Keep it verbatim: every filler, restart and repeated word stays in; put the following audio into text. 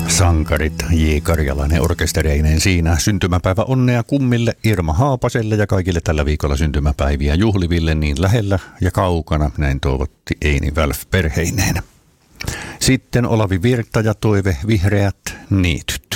Sankarit, J. Karjalainen orkestereineen siinä. Syntymäpäivä onnea kummille, Irma Haapaselle ja kaikille tällä viikolla syntymäpäiviä juhliville niin lähellä ja kaukana. Näin toivotti Eini Välf perheineen. Sitten Olavi Virta ja Toive Vihreät niityt.